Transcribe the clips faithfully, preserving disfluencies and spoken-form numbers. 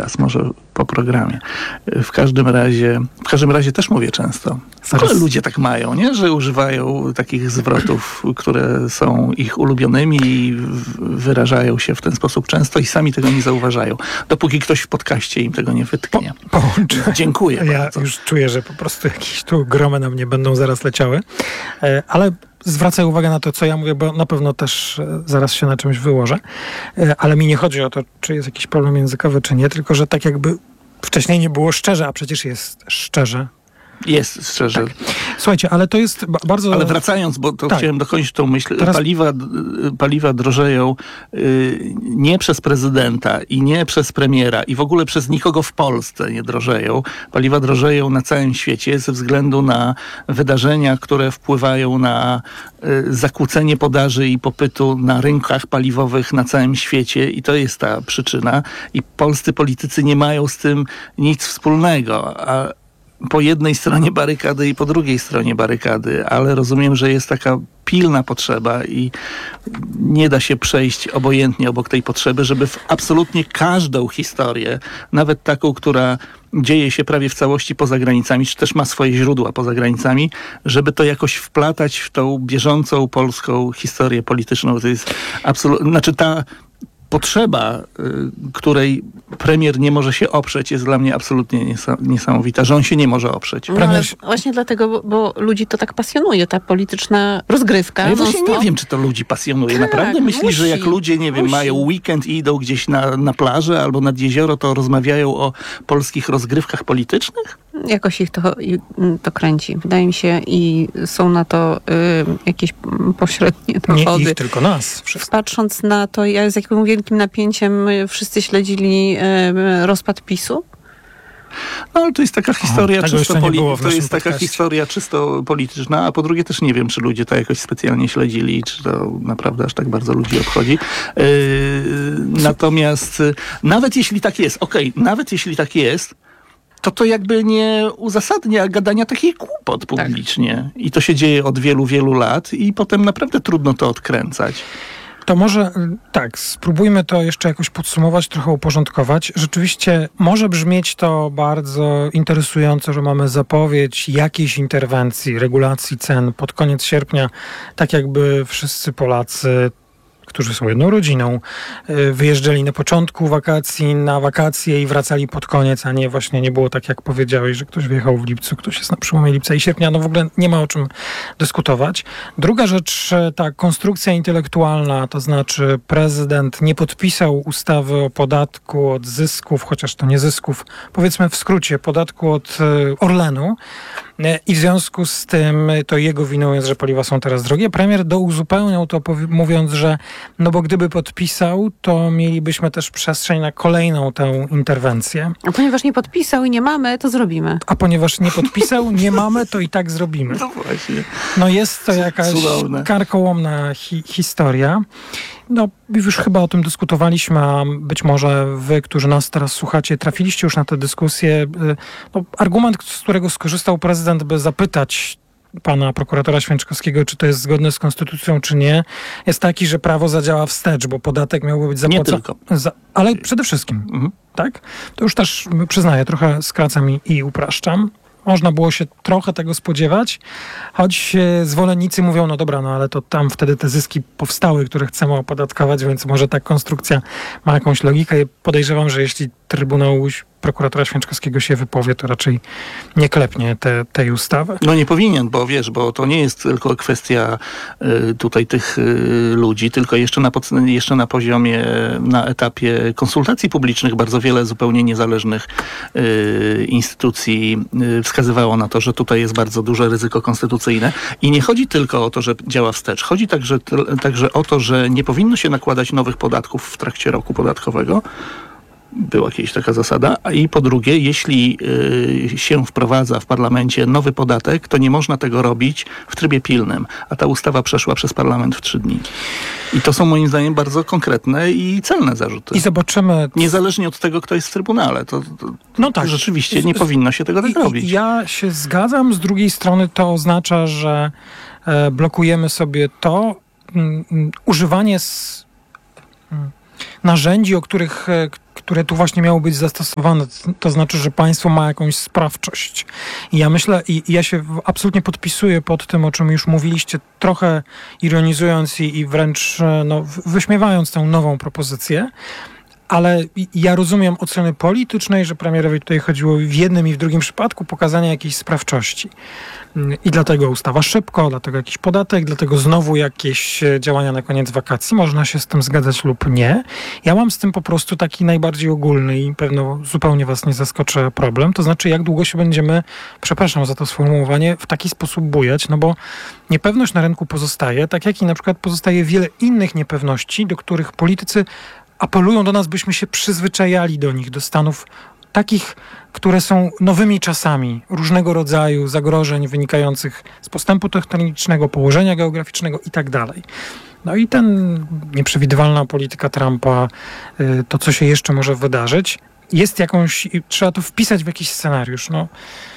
teraz, może po programie. W każdym razie, w każdym razie też mówię często. Ale ludzie tak mają, nie? Że używają takich zwrotów, które są ich ulubionymi i wyrażają się w ten sposób często i sami tego nie zauważają. Dopóki ktoś w podcaście im tego nie wytknie. Po, połączę. Dziękuję ja bardzo. już czuję, że po prostu jakieś tu gromy na mnie będą zaraz leciały. Ale zwracaj uwagę na to, co ja mówię, bo na pewno też zaraz się na czymś wyłożę. Ale mi nie chodzi o to, czy jest jakiś problem językowy, czy nie, tylko że tak jakby wcześniej nie było szczerze, a przecież jest szczerze. Jest, szczerze. Tak. Słuchajcie, ale to jest ba- bardzo... Ale wracając, bo to tak. chciałem dokończyć tą myśl. Teraz... Paliwa, paliwa drożeją y, nie przez prezydenta i nie przez premiera i w ogóle przez nikogo w Polsce nie drożeją. Paliwa drożeją na całym świecie ze względu na wydarzenia, które wpływają na y, zakłócenie podaży i popytu na rynkach paliwowych na całym świecie i to jest ta przyczyna. I polscy politycy nie mają z tym nic wspólnego, a po jednej stronie barykady i po drugiej stronie barykady, ale rozumiem, że jest taka pilna potrzeba i nie da się przejść obojętnie obok tej potrzeby, żeby w absolutnie każdą historię, nawet taką, która dzieje się prawie w całości poza granicami, czy też ma swoje źródła poza granicami, żeby to jakoś wplatać w tą bieżącą polską historię polityczną. To jest absolutnie, znaczy ta potrzeba, y, której premier nie może się oprzeć, jest dla mnie absolutnie niesa- niesamowita, że on się nie może oprzeć. No, ale właśnie dlatego, bo, bo ludzi to tak pasjonuje, ta polityczna rozgrywka. Ja właśnie non-stop. nie wiem, czy to ludzi pasjonuje. Tak, Naprawdę myślisz, musi, że jak ludzie, nie wiem, musi. mają weekend i idą gdzieś na, na plażę albo nad jezioro, to rozmawiają o polskich rozgrywkach politycznych? Jakoś ich to, i- to kręci, wydaje mi się, i są na to y, jakieś pośrednie Nie dowody. ich, tylko nas. Wszystko. Patrząc na to, jak z jakim wielkim napięciem y, wszyscy śledzili y, rozpad PiSu. No ale to jest taka historia tego czysto jeszcze nie poli- było w to naszym jest taka podcaście. historia czysto polityczna, a po drugie też nie wiem, czy ludzie to jakoś specjalnie śledzili, czy to naprawdę aż tak bardzo ludzi obchodzi. Yy, natomiast yy, nawet jeśli tak jest, okej, okay, nawet jeśli tak jest, to to jakby nie uzasadnia gadania takich głupot publicznie. I to się dzieje od wielu, wielu lat i potem naprawdę trudno to odkręcać. To może tak, spróbujmy to jeszcze jakoś podsumować, trochę uporządkować. Rzeczywiście może brzmieć to bardzo interesująco, że mamy zapowiedź jakiejś interwencji, regulacji cen pod koniec sierpnia, tak jakby wszyscy Polacy, którzy są jedną rodziną, wyjeżdżali na początku wakacji, na wakacje i wracali pod koniec, a nie właśnie nie było tak, jak powiedziałeś, że ktoś wyjechał w lipcu, ktoś jest na przełomie lipca i sierpnia. No w ogóle nie ma o czym dyskutować. Druga rzecz, ta konstrukcja intelektualna, to znaczy prezydent nie podpisał ustawy o podatku od zysków, chociaż to nie zysków, powiedzmy w skrócie, podatku od Orlenu, i w związku z tym to jego winą jest, że paliwa są teraz drogie. Premier douzupełniał to powi- mówiąc, że no bo gdyby podpisał, to mielibyśmy też przestrzeń na kolejną tę interwencję. A ponieważ nie podpisał i nie mamy, to zrobimy. A ponieważ nie podpisał, nie mamy, to i tak zrobimy. No właśnie. No jest to jakaś Cudowne. karkołomna hi- historia. No już chyba o tym dyskutowaliśmy, a być może wy, którzy nas teraz słuchacie, trafiliście już na tę dyskusję. No, argument, z którego skorzystał prezydent, by zapytać pana prokuratora Święczkowskiego, czy to jest zgodne z konstytucją, czy nie, jest taki, że prawo zadziała wstecz, bo podatek miałby być zapłacony. Nie tylko. Za, ale przede wszystkim, Mhm. tak? To już też przyznaję, trochę skracam i, i upraszczam. Można było się trochę tego spodziewać, choć e, zwolennicy mówią, no dobra, no ale to tam wtedy te zyski powstały, które chcemy opodatkować, więc może ta konstrukcja ma jakąś logikę i podejrzewam, że jeśli Trybunał prokuratora Święczkowskiego się wypowie, to raczej nie klepnie te, tej ustawy. No nie powinien, bo wiesz, bo to nie jest tylko kwestia y, tutaj tych y, ludzi, tylko jeszcze na, pod, jeszcze na poziomie, na etapie konsultacji publicznych bardzo wiele zupełnie niezależnych y, instytucji y, wskazywało na to, że tutaj jest bardzo duże ryzyko konstytucyjne i nie chodzi tylko o to, że działa wstecz. Chodzi także, także o to, że nie powinno się nakładać nowych podatków w trakcie roku podatkowego. Była kiedyś taka zasada. A i po drugie, jeśli y, się wprowadza w parlamencie nowy podatek, to nie można tego robić w trybie pilnym. A ta ustawa przeszła przez parlament w trzy dni. I to są moim zdaniem bardzo konkretne i celne zarzuty. I zobaczymy... Niezależnie od tego, kto jest w Trybunale. To, to No tak. rzeczywiście nie Z- powinno się tego tak I, robić. I ja się zgadzam. Z drugiej strony to oznacza, że e, blokujemy sobie to mm, mm, używanie s, mm, narzędzi, o których, e, k- które tu właśnie miało być zastosowane. To znaczy, że państwo ma jakąś sprawczość. I ja myślę, i ja się absolutnie podpisuję pod tym, o czym już mówiliście, trochę ironizując i, i wręcz no, wyśmiewając tę nową propozycję. Ale ja rozumiem od strony politycznej, że premierowi tutaj chodziło w jednym i w drugim przypadku pokazania jakiejś sprawczości. I dlatego ustawa szybko, dlatego jakiś podatek, dlatego znowu jakieś działania na koniec wakacji. Można się z tym zgadzać lub nie. Ja mam z tym po prostu taki najbardziej ogólny i pewno zupełnie was nie zaskoczę problem. To znaczy, jak długo się będziemy, przepraszam za to sformułowanie, w taki sposób bujać, no bo niepewność na rynku pozostaje, tak jak i na przykład pozostaje wiele innych niepewności, do których politycy apelują do nas, byśmy się przyzwyczajali do nich, do stanów takich, które są nowymi czasami, różnego rodzaju zagrożeń wynikających z postępu technologicznego, położenia geograficznego i tak dalej. No i ten nieprzewidywalna polityka Trumpa, to co się jeszcze może wydarzyć, jest jakąś, trzeba to wpisać w jakiś scenariusz. No,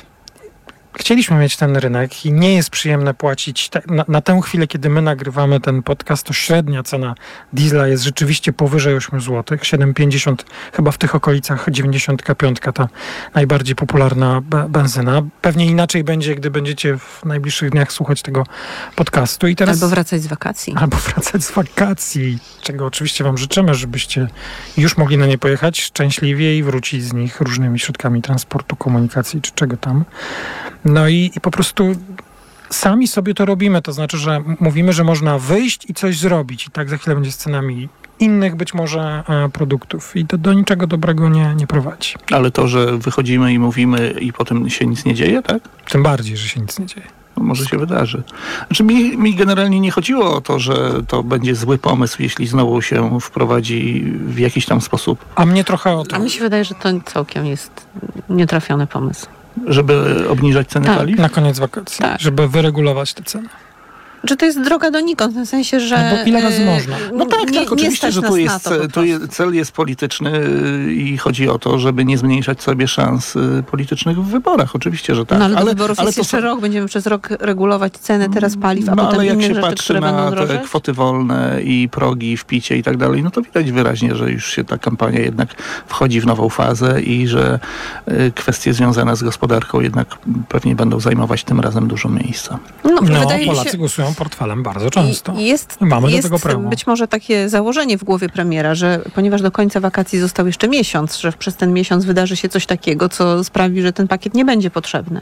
chcieliśmy mieć ten rynek i nie jest przyjemne płacić. Te, na, na tę chwilę, kiedy my nagrywamy ten podcast, to średnia cena diesla jest rzeczywiście powyżej osiem złotych, siedem pięćdziesiąt, chyba w tych okolicach dziewięćdziesiąt pięć, ta najbardziej popularna be, benzyna. Pewnie inaczej będzie, gdy będziecie w najbliższych dniach słuchać tego podcastu. I teraz, albo wracać z wakacji. Albo wracać z wakacji, czego oczywiście wam życzymy, żebyście już mogli na nie pojechać szczęśliwie i wrócić z nich różnymi środkami transportu, komunikacji czy czego tam. No i, i po prostu sami sobie to robimy, to znaczy, że mówimy, że można wyjść i coś zrobić i tak za chwilę będzie z cenami innych być może e, produktów i to do niczego dobrego nie, nie prowadzi. Ale to, że wychodzimy i mówimy i potem się nic nie dzieje, tak? Tym bardziej, że się nic nie dzieje. No, może się wydarzy. Znaczy mi, mi generalnie nie chodziło o to, że to będzie zły pomysł, jeśli znowu się wprowadzi w jakiś tam sposób. A mnie trochę o to. A mi się wydaje, że to całkiem jest nietrafiony pomysł. Żeby obniżać ceny tak. paliw? Na koniec wakacji, tak. Żeby wyregulować te ceny. Że to jest droga donikąd, w tym sensie, że... No ile razy można? No tak, nie, tak, oczywiście, nie że tu jest, to tu jest, cel jest polityczny i chodzi o to, żeby nie zmniejszać sobie szans politycznych w wyborach. Oczywiście, że tak. No ale do ale, wyborów ale jest to jeszcze są... rok, będziemy przez rok regulować cenę teraz paliw, a no, potem ale jak innych się rzeczy, patrzy które będą na drożeć? te kwoty wolne i progi w picie i tak dalej, no to widać wyraźnie, że już się ta kampania jednak wchodzi w nową fazę i że y, kwestie związane z gospodarką jednak pewnie będą zajmować tym razem dużo miejsca. No, no wydaje Polacy się... głosują portfelem bardzo często. I jest, Mamy jest do tego prawo. być może takie założenie w głowie premiera, że ponieważ do końca wakacji został jeszcze miesiąc, że przez ten miesiąc wydarzy się coś takiego, co sprawi, że ten pakiet nie będzie potrzebny.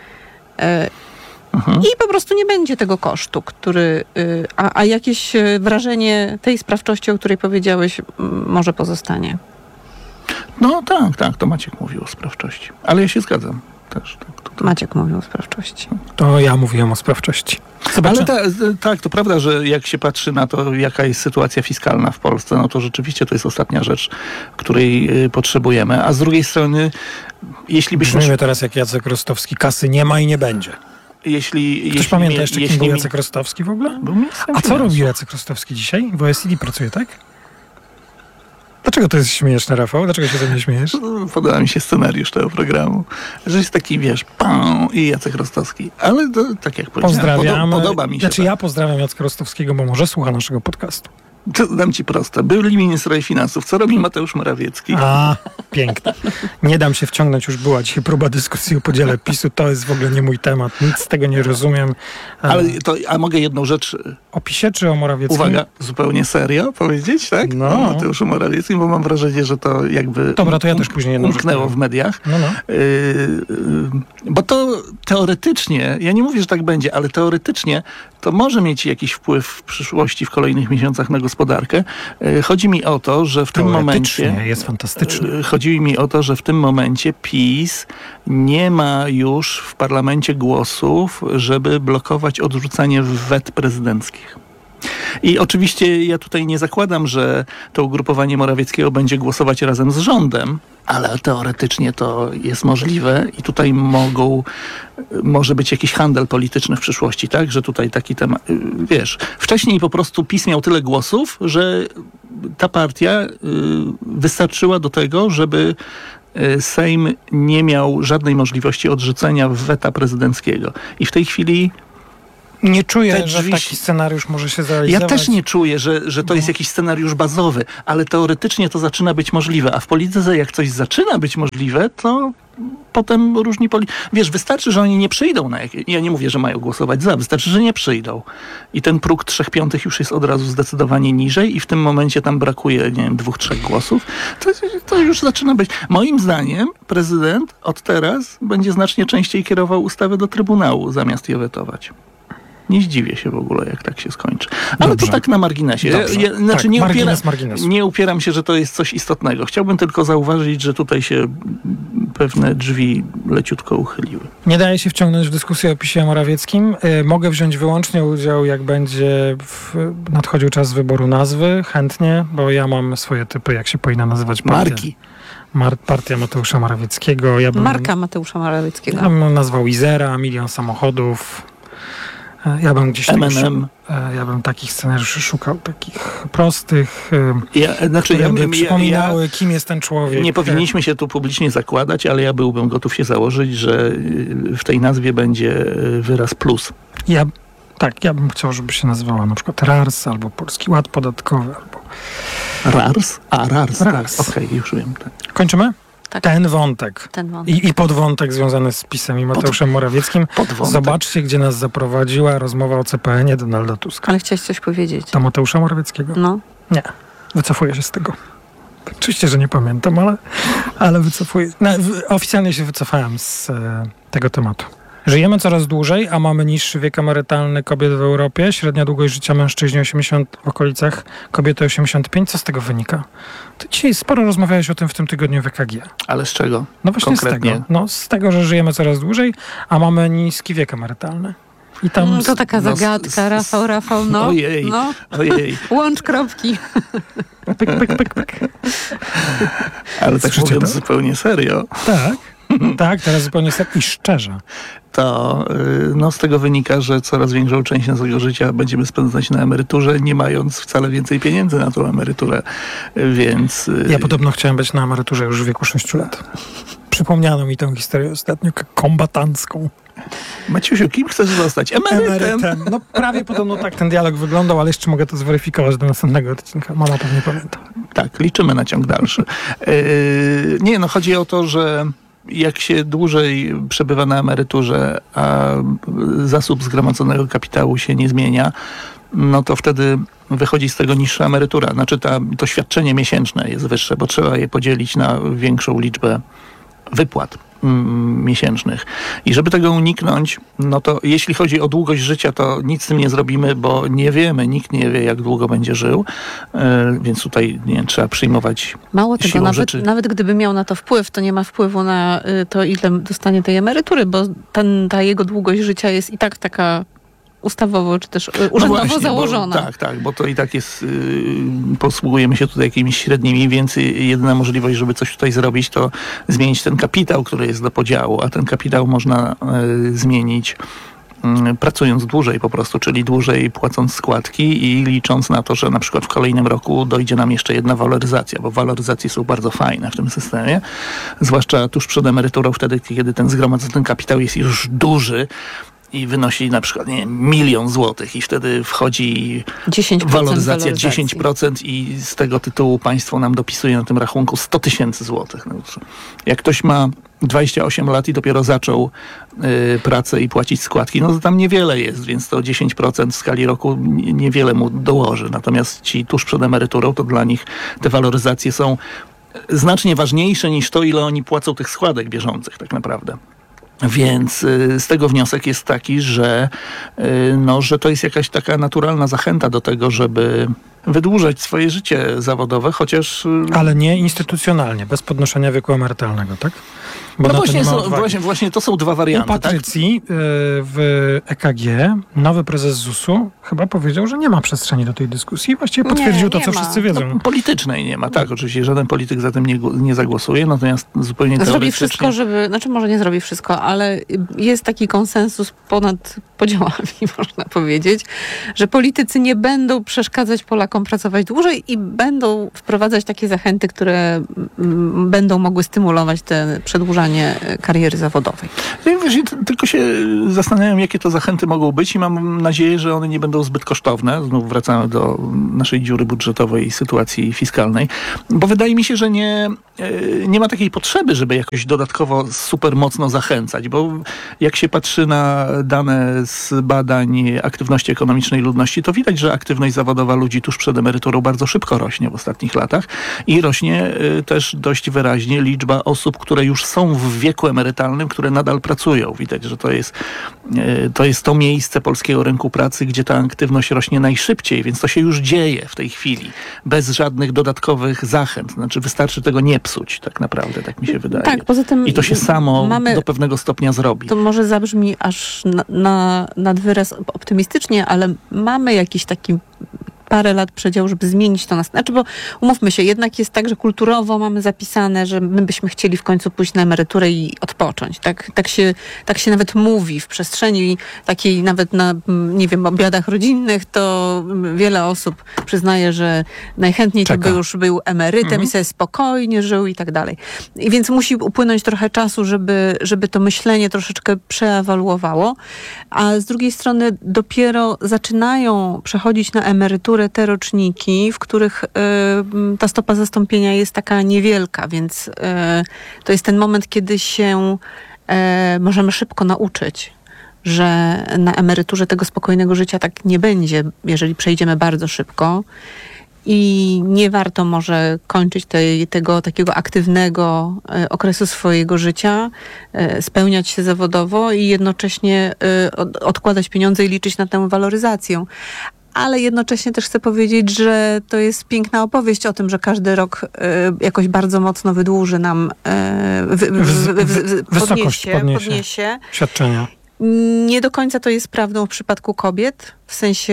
E, mhm. I po prostu nie będzie tego kosztu, który, y, a, a jakieś wrażenie tej sprawczości, o której powiedziałeś, m, może pozostanie. No tak, tak, to Maciek mówił o sprawczości. Ale ja się zgadzam też. Tak, to, to... Maciek mówił o sprawczości. To ja mówiłem o sprawczości. Zobaczę. Ale ta, tak, to prawda, że jak się patrzy na to, jaka jest sytuacja fiskalna w Polsce, no to rzeczywiście to jest ostatnia rzecz, której y, potrzebujemy. A z drugiej strony, jeśli byśmy... Brzmimy teraz jak Jacek Rostowski, kasy nie ma i nie będzie. Jeśli, Ktoś jeśli pamięta mi, jeszcze, jeśli kim był mi... Jacek Rostowski w ogóle? Był ministrem A co finansów. robi Jacek Rostowski dzisiaj? W O E C D pracuje, tak? Dlaczego to jest śmieszne, Rafał? Dlaczego się ze mnie śmiejesz? Podoba mi się scenariusz tego programu, że jest taki, wiesz, pam i Jacek Rostowski. Ale to, tak jak powiedziałem, Pozdrawiam. Podoba, podoba mi się. Znaczy tak. ja pozdrawiam Jacka Rostowskiego, bo może słucha naszego podcastu. To dam ci proste. Byli ministrowie finansów. Co robi Mateusz Morawiecki? A, pięknie. Nie dam się wciągnąć, już była dzisiaj próba dyskusji o podziale PiSu. To jest w ogóle nie mój temat. Nic z tego nie rozumiem. Ale to, a mogę jedną rzecz... O PiSie czy o Morawieckim? Uwaga, zupełnie serio powiedzieć, tak? No. O Mateuszu Morawieckim, bo mam wrażenie, że to jakby... Dobra, to ja też później jedną umknęło rzecz w mediach. No, no. Yy, yy, bo to teoretycznie, ja nie mówię, że tak będzie, ale teoretycznie to może mieć jakiś wpływ w przyszłości, w kolejnych miesiącach na gospodarkę. Yy, chodzi mi o to, że w tym momencie... jest fantastycznie. Yy, chodzi mi o to, że w tym momencie PiS nie ma już w parlamencie głosów, żeby blokować odrzucanie wet prezydenckich. I oczywiście ja tutaj nie zakładam, że to ugrupowanie Morawieckiego będzie głosować razem z rządem, ale teoretycznie to jest możliwe i tutaj mogą, może być jakiś handel polityczny w przyszłości, tak? Że tutaj taki temat, wiesz, wcześniej po prostu PiS miał tyle głosów, że ta partia wystarczyła do tego, żeby Sejm nie miał żadnej możliwości odrzucenia weta prezydenckiego. I w tej chwili Nie czuję, te że drzwi... taki scenariusz może się zrealizować. Ja też nie czuję, że, że to no. jest jakiś scenariusz bazowy, ale teoretycznie to zaczyna być możliwe, a w polityce jak coś zaczyna być możliwe, to potem różni politycy... Wiesz, wystarczy, że oni nie przyjdą na jakieś... Ja nie mówię, że mają głosować za, wystarczy, że nie przyjdą. I ten próg trzech piątych już jest od razu zdecydowanie niżej i w tym momencie tam brakuje, nie wiem, dwóch, trzech głosów. To, to już zaczyna być... Moim zdaniem prezydent od teraz będzie znacznie częściej kierował ustawy do Trybunału, zamiast je wetować. Nie zdziwię się w ogóle, jak tak się skończy. Ale Dobrze. to tak na marginesie. Ja, ja, znaczy tak, nie, margines, upieram, margines. nie upieram się, że to jest coś istotnego. Chciałbym tylko zauważyć, że tutaj się pewne drzwi leciutko uchyliły. Nie daje się wciągnąć w dyskusję o PiSie Morawieckim. Y, mogę wziąć wyłącznie udział, jak będzie w, nadchodził czas wyboru nazwy. Chętnie, bo ja mam swoje typy, jak się powinna nazywać partia. Marki. Mar- partia Mateusza Morawieckiego. Ja bym, Marka Mateusza Morawieckiego. Ja bym nazwał Izera, milion samochodów. Ja bym gdzieś M tak, and M. ja bym takich scenariuszy szukał, takich prostych, Ja, znaczy, które ja, by ja, przypominały, ja, kim jest ten człowiek. nie powinniśmy się tu publicznie zakładać, ale ja byłbym gotów się założyć, że w tej nazwie będzie wyraz plus. Ja, tak, ja bym chciał, żeby się nazywała na przykład R A R S albo Polski Ład Podatkowy. Albo... R A R S? A, R A R S, R A R S. tak. Okej, okay, już wiem. Tak. Kończymy? Tak. Ten wątek. Ten wątek. I, I podwątek związany z PiS-em i Mateuszem Pod, Morawieckim. Podwątek. Zobaczcie, gdzie nas zaprowadziła rozmowa o C P N-ie Donalda Tuska. Ale chciałeś coś powiedzieć. Do Mateusza Morawieckiego? No. Nie. Wycofuję się z tego. Oczywiście, że nie pamiętam, ale, ale wycofuję. No, oficjalnie się wycofałem z e, tego tematu. Żyjemy coraz dłużej, a mamy niższy wiek emerytalny kobiet w Europie. Średnia długość życia mężczyźni osiemdziesiąt w okolicach, kobiety osiemdziesiąt pięć. Co z tego wynika? Ty dzisiaj sporo rozmawiałeś o tym w tym tygodniu w E K G. Ale z czego? No właśnie konkretnie? z tego. No z tego, że żyjemy coraz dłużej, a mamy niski wiek emerytalny. I tam... No, to taka no, zagadka, s, s, Rafał, Rafał, no. Ojej, no. ojej. Łącz kropki. Pyk, pyk, pyk, pyk. Ale tak Słyszycie mówiąc to? zupełnie serio, Tak, tak, teraz zupełnie serio i szczerze. to y, no, z tego wynika, że coraz większą część naszego życia będziemy spędzać na emeryturze, nie mając wcale więcej pieniędzy na tą emeryturę, więc... y, Ja podobno chciałem być na emeryturze już w wieku sześciu lat. Przypomniano mi tę historię ostatnio kombatancką. Maciusiu, kim chcesz zostać? Emerytem? Emerytem. No prawie podobno tak ten dialog wyglądał, ale jeszcze mogę to zweryfikować do następnego odcinka. Mama pewnie pamięta. Tak, liczymy na ciąg dalszy. Yy, nie, no chodzi o to, że jak się dłużej przebywa na emeryturze, a zasób zgromadzonego kapitału się nie zmienia, no to wtedy wychodzi z tego niższa emerytura. Znaczy ta, to świadczenie miesięczne jest wyższe, bo trzeba je podzielić na większą liczbę wypłat mm, miesięcznych. I żeby tego uniknąć, no to jeśli chodzi o długość życia, to nic z tym nie zrobimy, bo nie wiemy, nikt nie wie, jak długo będzie żył, yy, więc tutaj nie, trzeba przyjmować Mało tego, siłą nawet, rzeczy. nawet gdyby miał na to wpływ, to nie ma wpływu na y, to, ile dostanie tej emerytury, bo ten, ta jego długość życia jest i tak taka ustawowo, czy też y, urzędowo no właśnie, założona. Bo, tak, tak, bo to i tak jest, yy, posługujemy się tutaj jakimiś średnimi, więc jedyna możliwość, żeby coś tutaj zrobić, to zmienić ten kapitał, który jest do podziału, a ten kapitał można yy, zmienić yy, pracując dłużej po prostu, czyli dłużej płacąc składki i licząc na to, że na przykład w kolejnym roku dojdzie nam jeszcze jedna waloryzacja, bo waloryzacje są bardzo fajne w tym systemie, zwłaszcza tuż przed emeryturą, wtedy, kiedy ten zgromadzony kapitał jest już duży, i wynosi na przykład nie wiem, milion złotych i wtedy wchodzi dziesięć procent waloryzacja waloryzacji. dziesięć procent i z tego tytułu państwo nam dopisuje na tym rachunku sto tysięcy złotych. No, jak ktoś ma dwadzieścia osiem lat i dopiero zaczął y, pracę i płacić składki, no to tam niewiele jest, więc to dziesięć procent w skali roku niewiele mu dołoży. Natomiast ci tuż przed emeryturą, to dla nich te waloryzacje są znacznie ważniejsze niż to, ile oni płacą tych składek bieżących tak naprawdę. Więc y, z tego wniosek jest taki, że, y, no, że to jest jakaś taka naturalna zachęta do tego, żeby wydłużać swoje życie zawodowe, chociaż... Y, Ale nie instytucjonalnie, bez podnoszenia wieku emerytalnego, tak? Bo no na to właśnie, nie ma są, odwagi. właśnie, właśnie to są dwa U warianty. Tak? Patrycji y, w E K G nowy prezes zusu chyba powiedział, że nie ma przestrzeni do tej dyskusji. Właściwie potwierdził Nie, to, nie co ma. wszyscy wiedzą. No, politycznej nie ma, tak. Oczywiście żaden polityk za tym nie, nie zagłosuje, natomiast zupełnie Zrobi teoretycznie... wszystko, żeby, znaczy może nie zrobi wszystko, ale jest taki konsensus ponad podziałami, można powiedzieć, że politycy nie będą przeszkadzać Polakom Polakom pracować dłużej i będą wprowadzać takie zachęty, które m, będą mogły stymulować te przedłużanie kariery zawodowej. Ja właśnie tylko się zastanawiam, jakie to zachęty mogą być i mam nadzieję, że one nie będą zbyt kosztowne. Znów wracamy do naszej dziury budżetowej i sytuacji fiskalnej, bo wydaje mi się, że nie, nie ma takiej potrzeby, żeby jakoś dodatkowo super mocno zachęcać, bo jak się patrzy na dane z badań aktywności ekonomicznej ludności, to widać, że aktywność zawodowa ludzi tuż przed emeryturą bardzo szybko rośnie w ostatnich latach i rośnie też dość wyraźnie liczba osób, które już są w wieku emerytalnym, które nadal pracują. Widać, że to jest to, jest to miejsce polskiego rynku pracy, gdzie ta aktywność rośnie najszybciej, więc to się już dzieje w tej chwili, bez żadnych dodatkowych zachęt. Znaczy wystarczy tego nie psuć tak naprawdę, tak mi się wydaje. Tak, poza tym I to się samo mamy, do pewnego stopnia zrobi. To może zabrzmi aż na, na, nad wyraz optymistycznie, ale mamy jakiś taki parę lat przedział, żeby zmienić to. Znaczy, bo umówmy się, jednak jest tak, że kulturowo mamy zapisane, że my byśmy chcieli w końcu pójść na emeryturę i odpocząć. Tak, tak, się, tak się nawet mówi w przestrzeni takiej, nawet na, nie wiem, obiadach rodzinnych, to wiele osób przyznaje, że najchętniej Czeka. to by już był emerytem mhm. i sobie spokojnie żył i tak dalej. I więc musi upłynąć trochę czasu, żeby, żeby to myślenie troszeczkę przeewaluowało, a z drugiej strony dopiero zaczynają przechodzić na emeryturę te roczniki, w których y, ta stopa zastąpienia jest taka niewielka, więc y, to jest ten moment, kiedy się y, możemy szybko nauczyć, że na emeryturze tego spokojnego życia tak nie będzie, jeżeli przejdziemy bardzo szybko. I nie warto może kończyć tej, tego takiego aktywnego y, okresu swojego życia, y, spełniać się zawodowo i jednocześnie y, od, odkładać pieniądze i liczyć na tę waloryzację. Ale jednocześnie też chcę powiedzieć, że to jest piękna opowieść o tym, że każdy rok y, jakoś bardzo mocno wydłuży nam, y, wy, wy, wy, wy, wy, wysokość podniesie, podniesie, podniesie świadczenia. Nie do końca to jest prawdą w przypadku kobiet. W sensie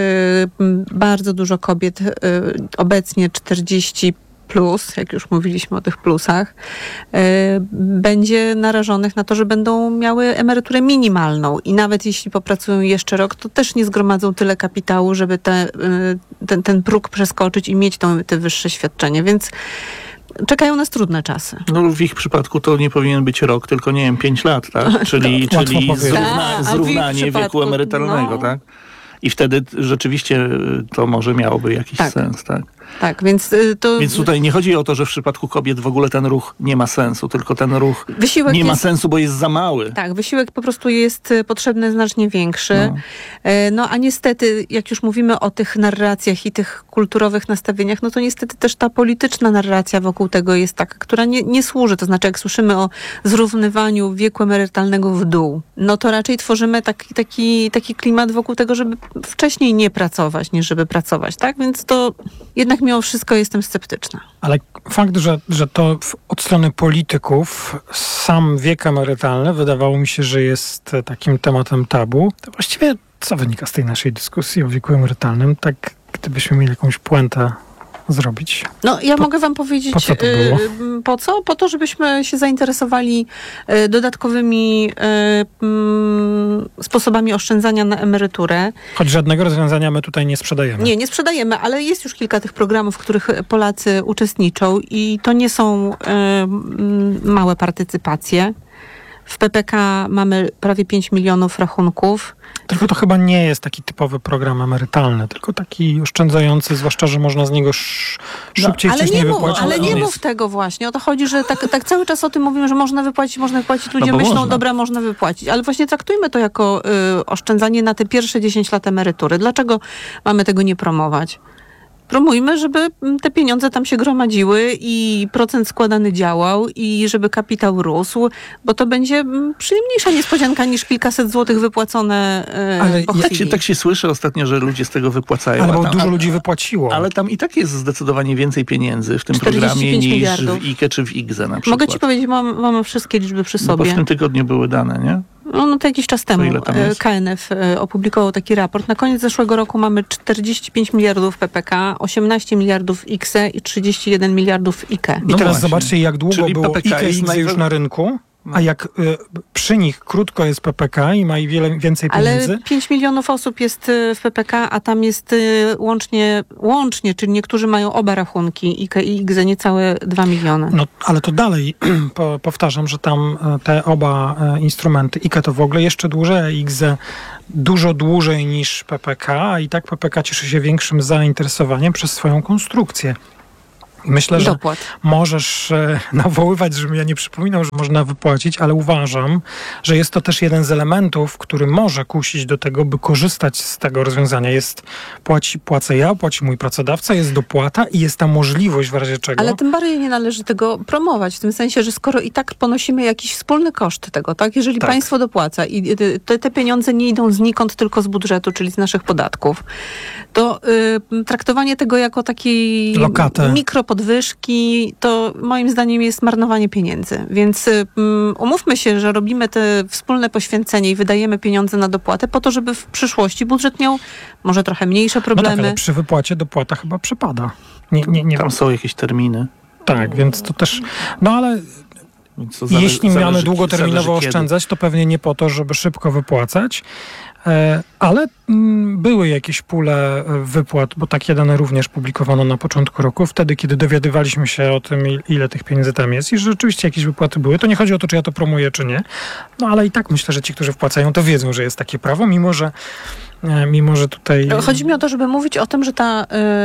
y, bardzo dużo kobiet, y, obecnie czterdzieści plus, jak już mówiliśmy o tych plusach, y, będzie narażonych na to, że będą miały emeryturę minimalną i nawet jeśli popracują jeszcze rok, to też nie zgromadzą tyle kapitału, żeby te, y, ten, ten próg przeskoczyć i mieć to, te wyższe świadczenie, więc czekają nas trudne czasy. No w ich przypadku to nie powinien być rok, tylko nie wiem, pięć lat, tak? Czyli, to czyli zrówna, Ta, zrównanie wieku przypadku, emerytalnego, no. tak? I wtedy rzeczywiście to może miałoby jakiś tak. sens, tak? Tak, więc y, to... Więc tutaj nie chodzi o to, że w przypadku kobiet w ogóle ten ruch nie ma sensu, tylko ten ruch Wysiłek nie ma jest... sensu, bo jest za mały. Tak, wysiłek po prostu jest potrzebny znacznie większy. No. no a niestety, jak już mówimy o tych narracjach i tych kulturowych nastawieniach, no to niestety też ta polityczna narracja wokół tego jest taka, która nie, nie służy. To znaczy, jak słyszymy o zrównywaniu wieku emerytalnego w dół, no to raczej tworzymy taki, taki, taki klimat wokół tego, żeby wcześniej nie pracować, niż żeby pracować, tak? Więc to jednak mimo wszystko jestem sceptyczna. Ale fakt, że, że to w, od strony polityków sam wiek emerytalny wydawało mi się, że jest takim tematem tabu, to właściwie co wynika z tej naszej dyskusji o wieku emerytalnym? Tak, gdybyśmy mieli jakąś puentę zrobić. No ja po, mogę wam powiedzieć po co to było? Y, po co? Po to, żebyśmy się zainteresowali y, dodatkowymi y, y, sposobami oszczędzania na emeryturę. Choć żadnego rozwiązania my tutaj nie sprzedajemy. Nie, nie sprzedajemy, ale jest już kilka tych programów, w których Polacy uczestniczą i to nie są y, y, małe partycypacje. W P P K mamy prawie pięć milionów rachunków. Tylko to chyba nie jest taki typowy program emerytalny, tylko taki oszczędzający, zwłaszcza, że można z niego sz- szybciej no, ale wcześniej nie wypłacić. Mów, ale nie jest... mów tego właśnie. O to chodzi, że tak, tak cały czas o tym mówimy, że można wypłacić, można wypłacić. Ludzie no myślą, można. dobra, można wypłacić. Ale właśnie traktujmy to jako y, oszczędzanie na te pierwsze dziesięć lat emerytury. Dlaczego mamy tego nie promować? Promujmy, żeby te pieniądze tam się gromadziły i procent składany działał i żeby kapitał rósł, bo to będzie przyjemniejsza niespodzianka niż kilkaset złotych wypłacone yy, Ale po ja Tak chwili. się, tak się słyszy ostatnio, że ludzie z tego wypłacają. Ale bo a tam, dużo a, ludzi wypłaciło. Ale tam i tak jest zdecydowanie więcej pieniędzy w tym czterdzieści programie pięć niż miliardów. w I K E czy w I G Z E na przykład. Mogę ci powiedzieć, mam, mamy wszystkie liczby przy No bo sobie. w tym tygodniu były dane, nie? No, no to jakiś czas temu ile tam jest? K N F opublikował taki raport. Na koniec zeszłego roku mamy czterdzieści pięć miliardów P P K, osiemnaście miliardów I K S E i trzydzieści jeden miliardów I K E. I No teraz właśnie. zobaczcie, jak długo Czyli było P P K I K E jest I G Z E najwa- już na rynku. A jak y, przy nich krótko jest P P K i ma i wiele więcej pieniędzy... Ale pięć milionów osób jest y, w P P K, a tam jest y, łącznie, łącznie, czyli niektórzy mają oba rachunki, I K E i I G Z E niecałe dwa miliony. No, ale to dalej po, powtarzam, że tam te oba e, instrumenty, I K E to w ogóle jeszcze dłużej, a I G Z E dużo dłużej niż P P K, a i tak P P K cieszy się większym zainteresowaniem przez swoją konstrukcję. Myślę, że Dopłat. możesz e, nawoływać, żebym ja nie przypominał, że można wypłacić, ale uważam, że jest to też jeden z elementów, który może kusić do tego, by korzystać z tego rozwiązania. Jest, płaci, płacę ja, płaci mój pracodawca, jest dopłata i jest ta możliwość w razie czego. Ale tym bardziej nie należy tego promować, w tym sensie, że skoro i tak ponosimy jakiś wspólny koszt tego, tak? Jeżeli Tak. państwo dopłaca i te, te pieniądze nie idą znikąd, tylko z budżetu, czyli z naszych podatków, to y, traktowanie tego jako takiej Lokatę. mikropodwyżki, to moim zdaniem jest marnowanie pieniędzy. Więc y, umówmy się, że robimy te wspólne poświęcenie i wydajemy pieniądze na dopłatę po to, żeby w przyszłości budżet miał może trochę mniejsze No problemy. tak, ale przy wypłacie dopłata chyba przypada. Nie, nie, nie Tam są jakieś terminy. Tak, więc to też... No ale Więc to zale- jeśli zależy- mamy długoterminowo zależy kiedy. oszczędzać, to pewnie nie po to, żeby szybko wypłacać, e, ale mm, były jakieś pule e, wypłat, bo takie dane również publikowano na początku roku, wtedy, kiedy dowiadywaliśmy się o tym, il- ile tych pieniędzy tam jest i że rzeczywiście jakieś wypłaty były. To nie chodzi o to, czy ja to promuję, czy nie, no ale i tak myślę, że ci, którzy wpłacają, to wiedzą, że jest takie prawo, mimo że e, mimo, że tutaj... Chodzi mi o to, żeby mówić o tym, że ta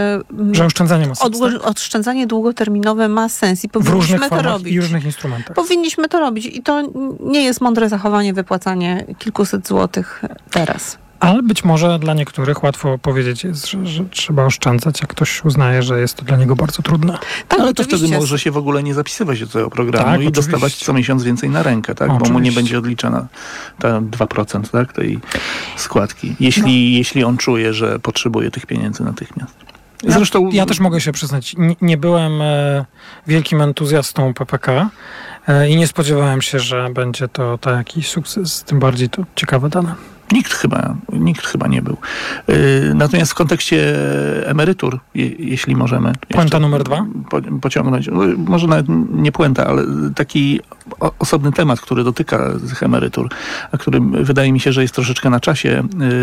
y, że oszczędzanie ma sens, odło- tak? oszczędzanie długoterminowe ma sens i W powinniśmy różnych to formach robić. i różnych instrumentach. Powinniśmy to robić i to nie jest mądre zachowanie, wypłacanie kilkuset złotych teraz. Ale być może dla niektórych łatwo powiedzieć jest, że, że trzeba oszczędzać, jak ktoś uznaje, że jest to dla niego bardzo trudne. Tak, Ale to oczywiście. wtedy może się w ogóle nie zapisywać do tego programu Tak, i oczywiście. dostawać co miesiąc więcej na rękę, tak? Bo mu nie Oczywiście. będzie odliczana ta dwa procent, tak? tej składki. Jeśli, No. jeśli on czuje, że potrzebuje tych pieniędzy natychmiast. Zresztą Ja, ja też mogę się przyznać, nie, nie byłem e, wielkim entuzjastą P P K e, i nie spodziewałem się, że będzie to taki sukces, tym bardziej to ciekawe dane. Nikt chyba, nikt chyba nie był. Yy, natomiast w kontekście emerytur, je, jeśli możemy... Puenta jeszcze numer dwa? Po, pociągnąć, może nawet nie puenta, ale taki o, osobny temat, który dotyka tych emerytur, a który wydaje mi się, że jest troszeczkę na czasie,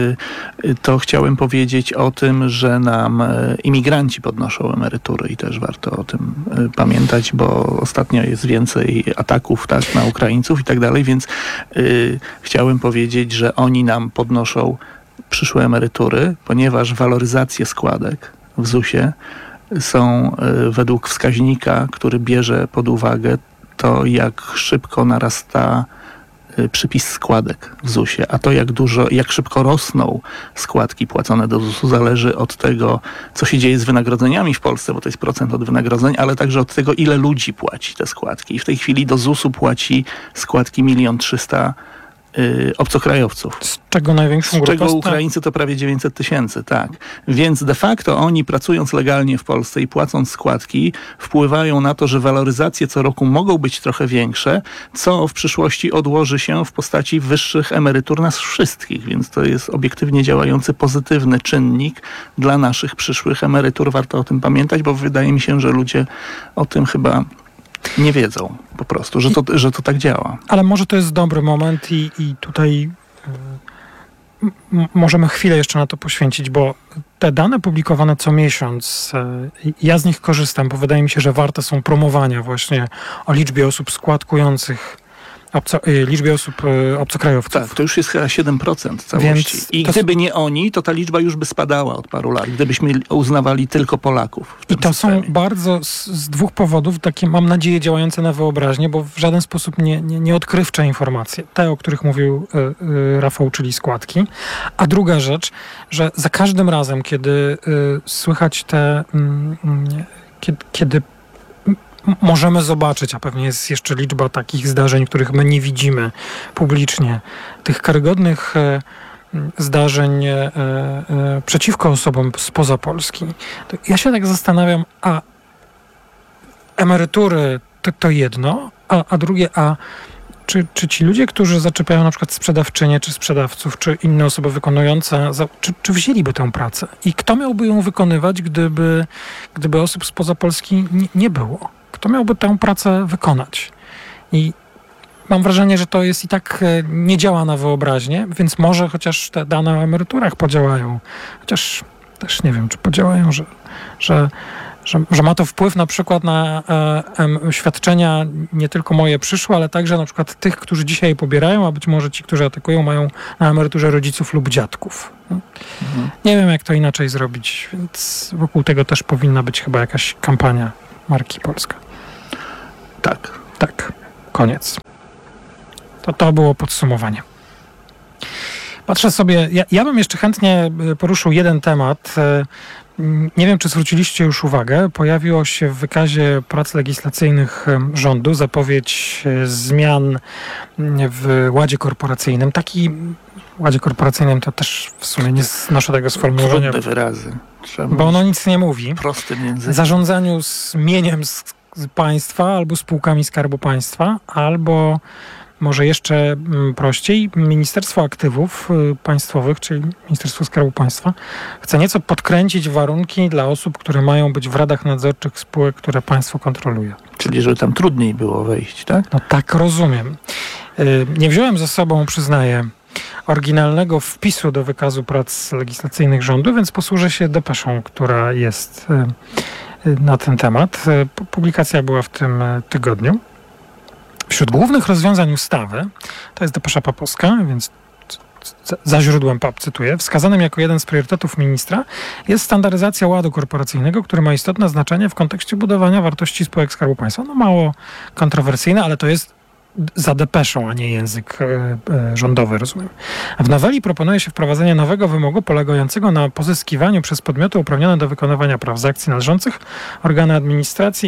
yy, to chciałem powiedzieć o tym, że nam imigranci podnoszą emerytury i też warto o tym yy, pamiętać, bo ostatnio jest więcej ataków, tak, na Ukraińców i tak dalej, więc yy, chciałem powiedzieć, że oni nam podnoszą przyszłe emerytury, ponieważ waloryzacje składek w zusie są y, według wskaźnika, który bierze pod uwagę to, jak szybko narasta y, przypis składek w zusie, a to jak dużo, jak szybko rosną składki płacone do zusu, zależy od tego, co się dzieje z wynagrodzeniami w Polsce, bo to jest procent od wynagrodzeń, ale także od tego, ile ludzi płaci te składki. I w tej chwili do zusu płaci składki milion trzysta y, obcokrajowców. Z czego największą Z grupę... czego sta- Ukraińcy to prawie dziewięćset tysięcy, tak. Więc de facto oni, pracując legalnie w Polsce i płacąc składki, wpływają na to, że waloryzacje co roku mogą być trochę większe, co w przyszłości odłoży się w postaci wyższych emerytur nas wszystkich. Więc to jest obiektywnie działający pozytywny czynnik dla naszych przyszłych emerytur. Warto o tym pamiętać, bo wydaje mi się, że ludzie o tym chyba nie wiedzą po prostu, że to, że to tak działa. Ale może to jest dobry moment i, i tutaj y, m- możemy chwilę jeszcze na to poświęcić, bo te dane publikowane co miesiąc, y, ja z nich korzystam, bo wydaje mi się, że warte są promowania właśnie o liczbie osób składkujących, obco, y, liczbie osób y, obcokrajowców. Tak, to już jest chyba siedem procent całości. Więc I to gdyby nie oni, to ta liczba już by spadała od paru lat, gdybyśmy uznawali tylko Polaków w I tym to systemie. są bardzo z, z dwóch powodów, takie mam nadzieję działające na wyobraźnię, bo w żaden sposób nie, nie, nie odkrywcze informacje. Te, o których mówił y, y, Rafał, czyli składki. A druga rzecz, że za każdym razem, kiedy y, słychać te, mm, mm, kiedy, kiedy m- możemy zobaczyć, a pewnie jest jeszcze liczba takich zdarzeń, których my nie widzimy publicznie, tych karygodnych y, zdarzeń e, e, przeciwko osobom spoza Polski, to ja się tak zastanawiam, a emerytury to, to jedno, a, a drugie, a czy, czy ci ludzie, którzy zaczepiają na przykład sprzedawczynie, czy sprzedawców, czy inne osoby wykonujące, za, czy, czy wzięliby tę pracę? I kto miałby ją wykonywać, gdyby, gdyby osób spoza Polski nie, nie było? Kto miałby tę pracę wykonać? I mam wrażenie, że to jest i tak nie działa na wyobraźnię, więc może chociaż te dane o emeryturach podziałają. Chociaż też nie wiem, czy podziałają, że, że, że, że ma to wpływ na przykład na e, e, świadczenia nie tylko moje przyszłe, ale także na przykład tych, którzy dzisiaj je pobierają, a być może ci, którzy atakują, mają na emeryturze rodziców lub dziadków. Mhm. Nie wiem, jak to inaczej zrobić, więc wokół tego też powinna być chyba jakaś kampania marki Polska. Tak. Tak. Koniec. To to było podsumowanie. Patrzę sobie, ja, ja bym jeszcze chętnie poruszył jeden temat. Nie wiem, czy zwróciliście już uwagę. Pojawiło się w wykazie prac legislacyjnych rządu zapowiedź zmian w ładzie korporacyjnym. Taki ładzie korporacyjnym to też w sumie nie znoszę tego sformułowania. Trudne wyrazy. Bo ono nic nie mówi. Prostym językiem. Zarządzaniu z mieniem z, z państwa albo spółkami Skarbu Państwa, albo może jeszcze prościej, Ministerstwo Aktywów Państwowych, czyli Ministerstwo Skarbu Państwa, chce nieco podkręcić warunki dla osób, które mają być w radach nadzorczych spółek, które państwo kontroluje. Czyli żeby tam trudniej było wejść, tak? No tak rozumiem. Nie wziąłem ze sobą, przyznaję, oryginalnego wpisu do wykazu prac legislacyjnych rządu, więc posłużę się depeszą, która jest na ten temat. Publikacja była w tym tygodniu. Wśród głównych rozwiązań ustawy, to jest depesza papowska, więc za źródłem P A P cytuję, wskazanym jako jeden z priorytetów ministra jest standaryzacja ładu korporacyjnego, który ma istotne znaczenie w kontekście budowania wartości spółek Skarbu Państwa. No mało kontrowersyjne, ale to jest za depeszą, a nie język e, e, rządowy, rozumiem. W noweli proponuje się wprowadzenie nowego wymogu polegającego na pozyskiwaniu przez podmioty uprawnione do wykonywania praw z akcji należących organy administracji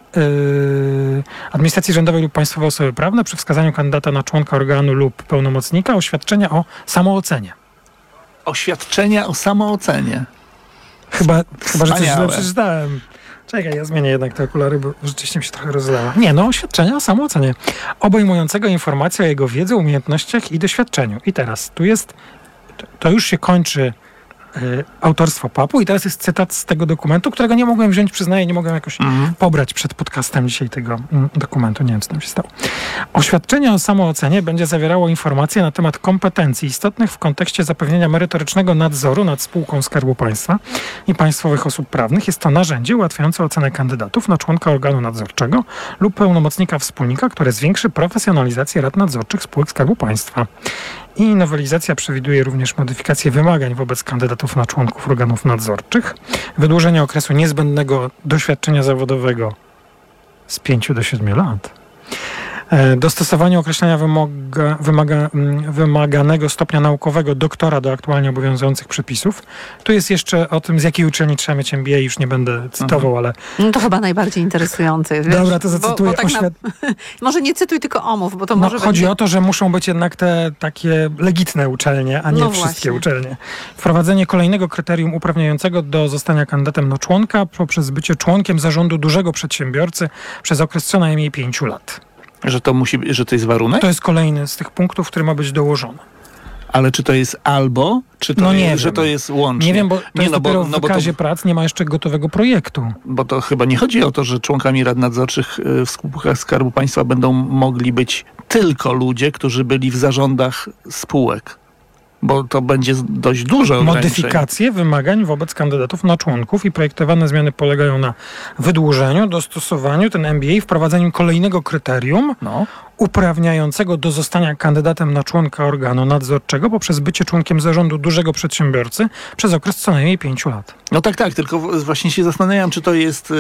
Yy, administracji rządowej lub państwowej osoby prawne przy wskazaniu kandydata na członka organu lub pełnomocnika oświadczenia o samoocenie. Oświadczenia o samoocenie. Chyba, chyba że coś źle przeczytałem. Czekaj, ja zmienię jednak te okulary, bo rzeczywiście mi się trochę rozlała. Nie, no oświadczenia o samoocenie. Obejmującego informacje o jego wiedzy, umiejętnościach i doświadczeniu. I teraz tu jest, to już się kończy autorstwo P A P-u i teraz jest cytat z tego dokumentu, którego nie mogłem wziąć, przyznaję, nie mogłem jakoś mm. pobrać przed podcastem dzisiaj tego mm, dokumentu. Nie wiem, co tam się stało. Oświadczenie o samoocenie będzie zawierało informacje na temat kompetencji istotnych w kontekście zapewnienia merytorycznego nadzoru nad spółką Skarbu Państwa i państwowych osób prawnych. Jest to narzędzie ułatwiające ocenę kandydatów na członka organu nadzorczego lub pełnomocnika wspólnika, które zwiększy profesjonalizację rad nadzorczych spółek Skarbu Państwa. I nowelizacja przewiduje również modyfikację wymagań wobec kandydatów na członków organów nadzorczych, wydłużenie okresu niezbędnego doświadczenia zawodowego z pięciu do siedmiu lat, dostosowanie określenia wymaga, wymaga, wymaganego stopnia naukowego doktora do aktualnie obowiązujących przepisów. Tu jest jeszcze o tym, z jakiej uczelni trzeba mieć M B A, już nie będę cytował, ale... No to chyba najbardziej interesujące. Wiesz? Dobra, to zacytuję. Bo, bo tak oświad... na... Może nie cytuj, tylko omów, bo to no, może chodzi będzie... o to, że muszą być jednak te takie legitne uczelnie, a nie no wszystkie właśnie. uczelnie. Wprowadzenie kolejnego kryterium uprawniającego do zostania kandydatem na członka poprzez bycie członkiem zarządu dużego przedsiębiorcy przez okres co najmniej pięciu lat. Że to musi, że to jest warunek? To jest kolejny z tych punktów, który ma być dołożony. Ale czy to jest albo, czy to no nie jest, wiem. że to jest łącznie? Nie wiem, bo to nie, jest no dopiero bo, w no wykazie to, prac, nie ma jeszcze gotowego projektu. Bo to chyba nie chodzi o to, że członkami rad nadzorczych w spółkach Skarbu Państwa będą mogli być tylko ludzie, którzy byli w zarządach spółek. Bo to będzie dość dużo Modyfikacje wymagań wobec kandydatów na członków i projektowane zmiany polegają na wydłużeniu, dostosowaniu ten M B A, wprowadzeniu kolejnego kryterium no. uprawniającego do zostania kandydatem na członka organu nadzorczego poprzez bycie członkiem zarządu dużego przedsiębiorcy przez okres co najmniej pięciu lat. No tak, tak, tylko właśnie się zastanawiam, czy to jest...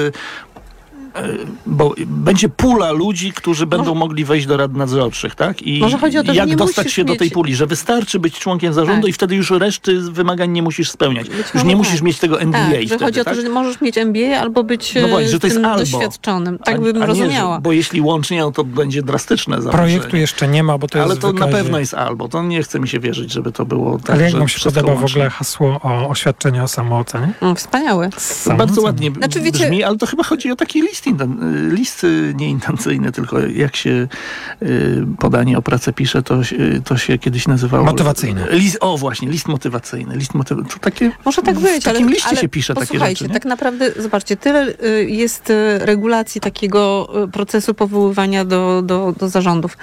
Bo będzie pula ludzi, którzy będą może, mogli wejść do rad nadzorczych, tak? I może chodzi o to, jak że dostać się mieć... do tej puli, że wystarczy być członkiem zarządu tak. i wtedy już reszty wymagań nie musisz spełniać. Być już nie tak. musisz mieć tego M B A tak, wtedy, że chodzi tak? o to, że możesz mieć M B A albo być no właśnie, że to jest albo. doświadczonym. Tak a, bym a rozumiała. Nie, bo jeśli łącznie, no to będzie drastyczne zaburzenie. Projektu jeszcze nie ma, bo to jest Ale to wykazie... na pewno jest albo. To nie chce mi się wierzyć, żeby to było tak, ale jak wam się podoba w ogóle hasło o oświadczeniu o samoocenie? Mm, wspaniałe. Bardzo ładnie znaczy, brzmi, ale to chyba chodzi o taki list list, inten, list nieintencyjny, tylko jak się podanie o pracę pisze, to, to się kiedyś nazywało... Motywacyjny. List, o właśnie, list motywacyjny. List motyw, to takie, Może tak być, w takim ale, liście ale się pisze takie rzeczy. tak naprawdę, zobaczcie, tyle jest regulacji takiego procesu powoływania do, do, do zarządów.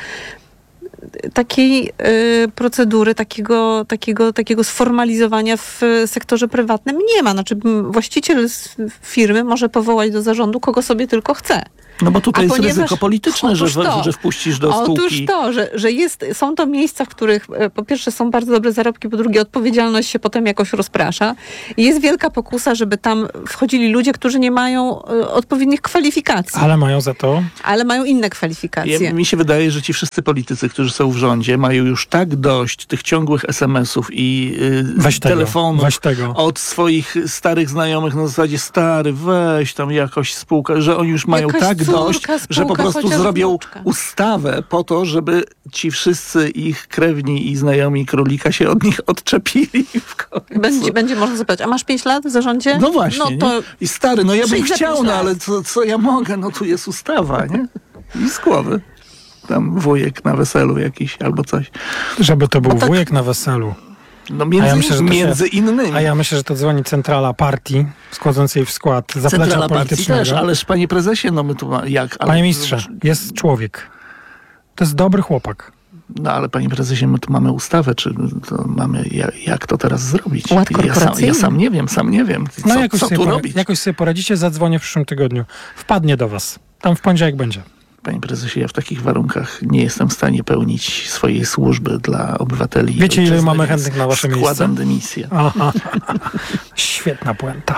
Takiej y, procedury, takiego, takiego, takiego sformalizowania w sektorze prywatnym nie ma. Znaczy właściciel firmy może powołać do zarządu kogo sobie tylko chce. No bo tutaj A jest ponieważ, ryzyko polityczne, że, to, że wpuścisz do spółki. Otóż to, że, że jest, są to miejsca, w których po pierwsze są bardzo dobre zarobki, po drugie odpowiedzialność się potem jakoś rozprasza. I jest wielka pokusa, żeby tam wchodzili ludzie, którzy nie mają odpowiednich kwalifikacji. Ale mają za to... Ale mają inne kwalifikacje. Ja, mi się wydaje, że ci wszyscy politycy, którzy są w rządzie, mają już tak dość tych ciągłych es em esów i yy, telefonów weź tego. od swoich starych znajomych na zasadzie stary, weź tam jakoś spółka, że oni już mają Jakaś tak córka, dość, spółka, że po prostu zrobią wnuczka. ustawę po to, żeby ci wszyscy ich krewni i znajomi królika się od nich odczepili w końcu. Będzie, będzie można zapytać, a masz pięć lat w zarządzie? No właśnie. No to I stary, no ja bym przyjdź za chciał, pięć no lat. ale co, co ja mogę? No tu jest ustawa, nie? I z głowy. Tam wujek na weselu jakiś albo coś. Żeby to był tak- wujek na weselu. No między, ja myślę, że to między się- innymi. A ja myślę, że to dzwoni centrala partii, składającej w skład zaplecza Centrala partii politycznego. też, ależ panie prezesie, no my tu ma, jak? Ale, Panie ministrze, jest człowiek. To jest dobry chłopak. No ale panie prezesie, my tu mamy ustawę, czy to mamy, jak, jak to teraz zrobić? Ład ja, sam, korporacyjny. ja sam nie wiem, sam nie wiem. Co, No jakoś, co sobie tu pora- robić? jakoś sobie poradzicie, zadzwonię w przyszłym tygodniu. Wpadnie do was. Tam w poniedziałek będzie. Panie prezesie, ja w takich warunkach nie jestem w stanie pełnić swojej służby dla obywateli. Wiecie, ile ojczyzny, mamy więc chętnych na wasze miejsce? Składam dymisję. Aha. Świetna puenta.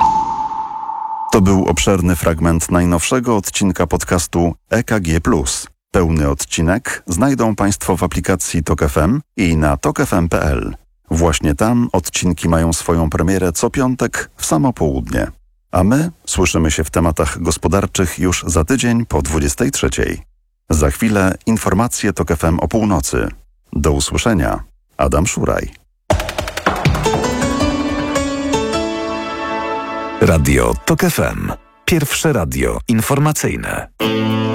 To był obszerny fragment najnowszego odcinka podcastu E K G plus. Pełny odcinek znajdą Państwo w aplikacji Tok F M i na tok f m kropka p l. Właśnie tam odcinki mają swoją premierę co piątek w samo południe. A my słyszymy się w tematach gospodarczych już za tydzień po dwudziestej trzeciej. Za chwilę informacje Tok F M o północy. Do usłyszenia. Adam Szuraj. Radio Tok F M. Pierwsze radio informacyjne.